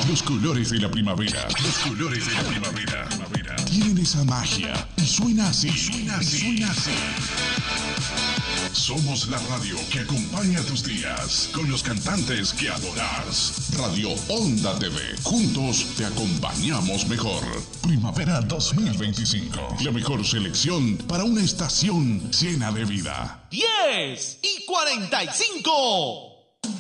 Los colores de la primavera. Los colores de la primavera. Tienen esa magia. Y suena así. Suena así. Somos la radio que acompaña tus días con los cantantes que adorás. Radio Onda TV. Juntos te acompañamos mejor. Primavera 2025. La mejor selección para una estación llena de vida. 10:45.